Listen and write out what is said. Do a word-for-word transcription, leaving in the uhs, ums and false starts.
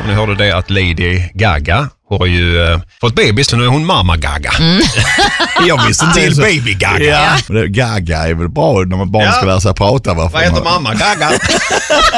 Ni hörde det att Lady Gaga har ju uh, fått bebis, så nu är hon mamma Gaga. Mm. Jag visste inte till så. baby Gaga. Ja. Gaga är väl bra när man barn ja. ska lära sig prata. Vad heter man... mamma Gaga?